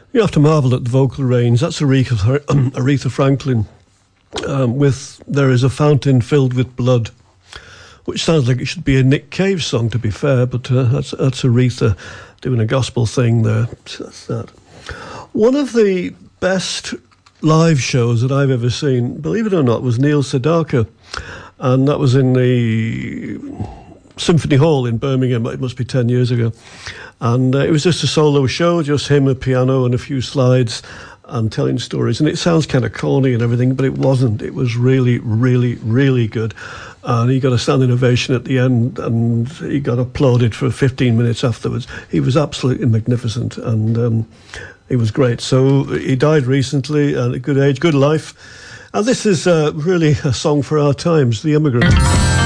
You have to marvel at the vocal range. That's Aretha Franklin with There Is a Fountain Filled with Blood, which sounds like it should be a Nick Cave song, to be fair, but that's Aretha doing a gospel thing there. So that's that. One of the best live shows that I've ever seen, believe it or not, was Neil Sedaka, and that was in the Symphony Hall in Birmingham. It must be 10 years ago. And it was just a solo show, just him, a piano and a few slides and telling stories. And it sounds kind of corny and everything, but it wasn't. It was really, really, really good. And he got a standing ovation at the end, and he got applauded for 15 minutes afterwards. He was absolutely magnificent, and he was great. So he died recently at a good age, good life. And this is really a song for our times, The Immigrant.